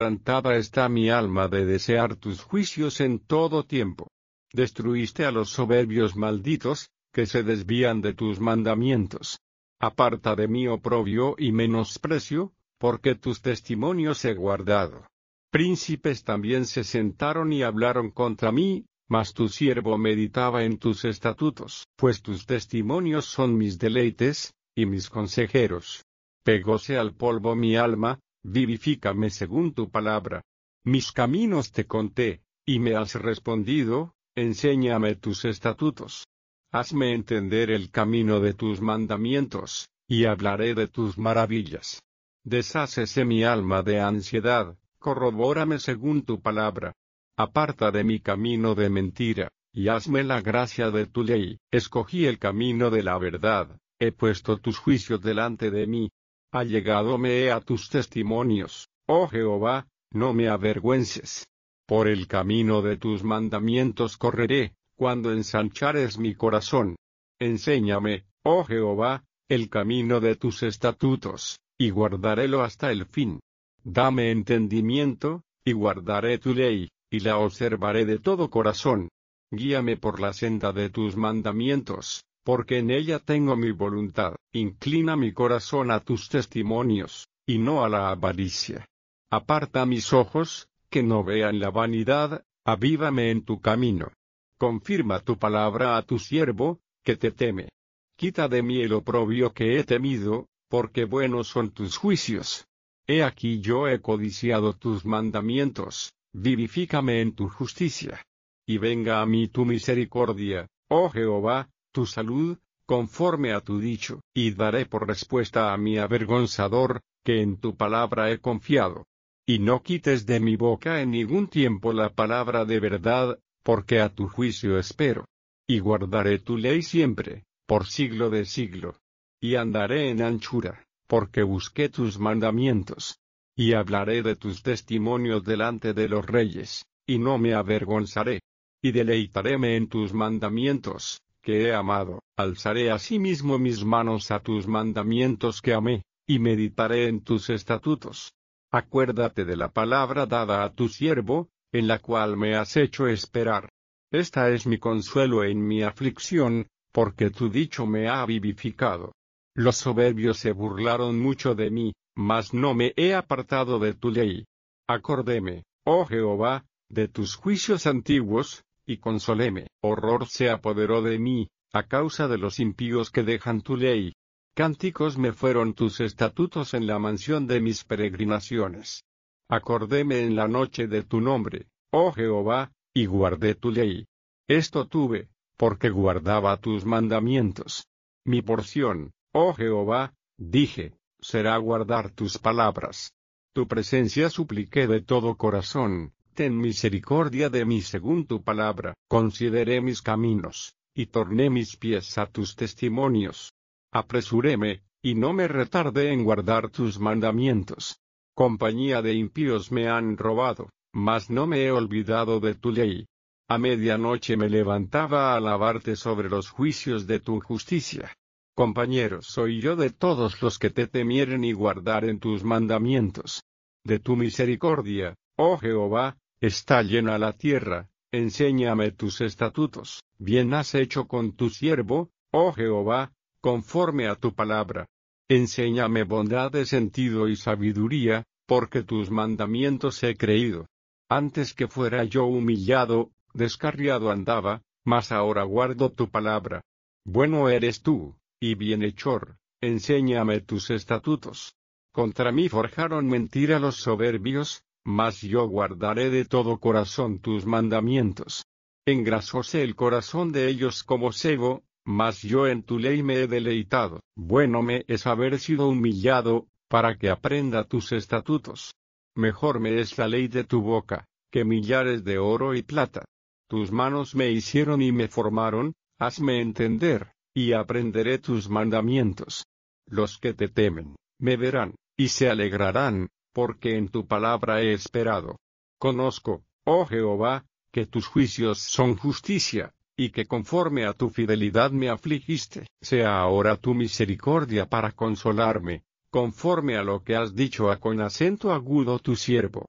quebrantada está mi alma de desear tus juicios en todo tiempo. Destruiste a los soberbios malditos, que se desvían de tus mandamientos. Aparta de mí oprobio y menosprecio, porque tus testimonios he guardado. Príncipes también se sentaron y hablaron contra mí, mas tu siervo meditaba en tus estatutos. Pues tus testimonios son mis deleites, y mis consejeros. Pegóse al polvo mi alma, vivifícame según tu palabra. Mis caminos te conté, y me has respondido, enséñame tus estatutos. Hazme entender el camino de tus mandamientos, y hablaré de tus maravillas. Deshácese mi alma de ansiedad, corrobórame según tu palabra. Aparta de mi camino de mentira, y hazme la gracia de tu ley. Escogí el camino de la verdad, he puesto tus juicios delante de mí. Allegádome a tus testimonios, oh Jehová, no me avergüences. Por el camino de tus mandamientos correré, cuando ensanchares mi corazón. Enséñame, oh Jehová, el camino de tus estatutos, y guardarélo hasta el fin. Dame entendimiento, y guardaré tu ley, y la observaré de todo corazón. Guíame por la senda de tus mandamientos, porque en ella tengo mi voluntad. Inclina mi corazón a tus testimonios, y no a la avaricia. Aparta mis ojos, que no vean la vanidad, avívame en tu camino. Confirma tu palabra a tu siervo, que te teme. Quita de mí el oprobio que he temido, porque buenos son tus juicios. He aquí yo he codiciado tus mandamientos, vivifícame en tu justicia. Y venga a mí tu misericordia, oh Jehová, tu salud, conforme a tu dicho, y daré por respuesta a mi avergonzador, que en tu palabra he confiado. Y no quites de mi boca en ningún tiempo la palabra de verdad, porque a tu juicio espero. Y guardaré tu ley siempre, por siglo de siglo. Y andaré en anchura, porque busqué tus mandamientos. Y hablaré de tus testimonios delante de los reyes, y no me avergonzaré. Y deleitaréme en tus mandamientos, que he amado. Alzaré asimismo mis manos a tus mandamientos que amé, y meditaré en tus estatutos. Acuérdate de la palabra dada a tu siervo, en la cual me has hecho esperar. Esta es mi consuelo en mi aflicción, porque tu dicho me ha vivificado. Los soberbios se burlaron mucho de mí, mas no me he apartado de tu ley. Acordéme, oh Jehová, de tus juicios antiguos, y consoléme. Horror se apoderó de mí, a causa de los impíos que dejan tu ley. Cánticos me fueron tus estatutos en la mansión de mis peregrinaciones. Acordéme en la noche de tu nombre, oh Jehová, y guardé tu ley. Esto tuve, porque guardaba tus mandamientos. Mi porción, oh Jehová, dije, será guardar tus palabras. Tu presencia supliqué de todo corazón, ten misericordia de mí según tu palabra. Consideré mis caminos, y torné mis pies a tus testimonios. Apresuréme, y no me retardé en guardar tus mandamientos. Compañía de impíos me han robado, mas no me he olvidado de tu ley. A medianoche me levantaba a alabarte sobre los juicios de tu justicia. Compañero soy yo de todos los que te temieren y guardaren tus mandamientos. De tu misericordia, oh Jehová, está llena la tierra, enséñame tus estatutos. Bien has hecho con tu siervo, oh Jehová, conforme a tu palabra. Enséñame bondad de sentido y sabiduría, porque tus mandamientos he creído. Antes que fuera yo humillado, descarriado andaba, mas ahora guardo tu palabra. Bueno eres tú, y bienhechor, enséñame tus estatutos. Contra mí forjaron mentira los soberbios, mas yo guardaré de todo corazón tus mandamientos. Engrasóse el corazón de ellos como sebo, mas yo en tu ley me he deleitado. Bueno me es haber sido humillado, para que aprenda tus estatutos. Mejor me es la ley de tu boca, que millares de oro y plata. Tus manos me hicieron y me formaron, hazme entender, y aprenderé tus mandamientos. Los que te temen, me verán, y se alegrarán, porque en tu palabra he esperado. Conozco, oh Jehová, que tus juicios son justicia, y que conforme a tu fidelidad me afligiste. Sea ahora tu misericordia para consolarme, conforme a lo que has dicho a con acento agudo tu siervo.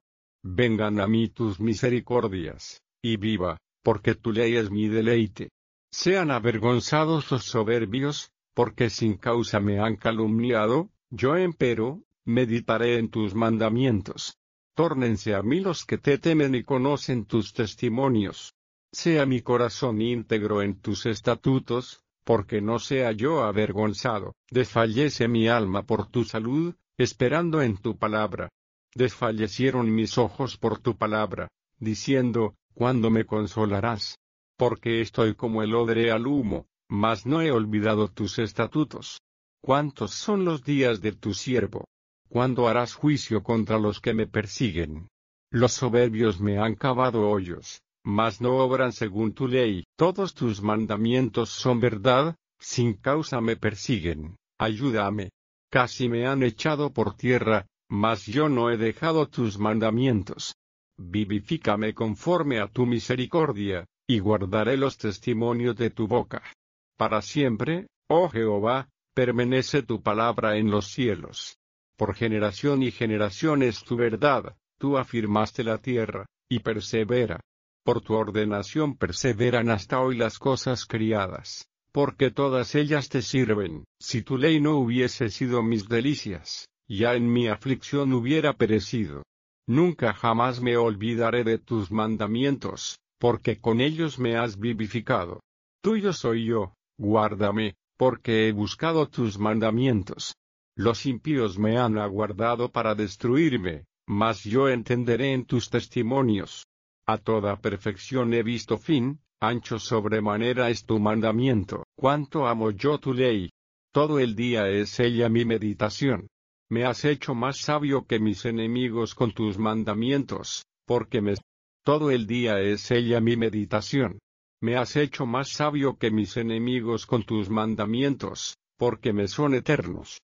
Vengan a mí tus misericordias, y viva, porque tu ley es mi deleite. Sean avergonzados los soberbios, porque sin causa me han calumniado, yo empero, meditaré en tus mandamientos. Tórnense a mí los que te temen y conocen tus testimonios. Sea mi corazón íntegro en tus estatutos, porque no sea yo avergonzado. Desfallece mi alma por tu salud, esperando en tu palabra. Desfallecieron mis ojos por tu palabra, diciendo, ¿cuándo me consolarás? Porque estoy como el odre al humo, mas no he olvidado tus estatutos. ¿Cuántos son los días de tu siervo? ¿Cuándo harás juicio contra los que me persiguen? Los soberbios me han cavado hoyos, mas no obran según tu ley. Todos tus mandamientos son verdad, sin causa me persiguen. Ayúdame. Casi me han echado por tierra, mas yo no he dejado tus mandamientos. Vivifícame conforme a tu misericordia, y guardaré los testimonios de tu boca. Para siempre, oh Jehová, permanece tu palabra en los cielos. Por generación y generación es tu verdad, tú afirmaste la tierra, y persevera. Por tu ordenación perseveran hasta hoy las cosas criadas, porque todas ellas te sirven. Si tu ley no hubiese sido mis delicias, ya en mi aflicción hubiera perecido. Nunca jamás me olvidaré de tus mandamientos, porque con ellos me has vivificado. Tuyo soy yo, guárdame, porque he buscado tus mandamientos. Los impíos me han aguardado para destruirme, mas yo entenderé en tus testimonios. A toda perfección he visto fin, ancho sobremanera es tu mandamiento. Cuánto amo yo tu ley. Todo el día es ella mi meditación. Me has hecho más sabio que mis enemigos con tus mandamientos, porque todo el día es ella mi meditación. Me has hecho más sabio que mis enemigos con tus mandamientos, porque me son eternos.